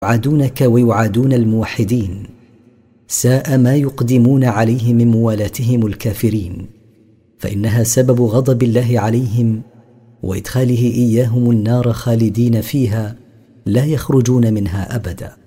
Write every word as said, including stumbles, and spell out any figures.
يعادونك ويعادون الموحدين، ساء ما يقدمون عليه من موالاتهم الكافرين، فإنها سبب غضب الله عليهم وإدخاله إياهم النار خالدين فيها لا يخرجون منها أبدا.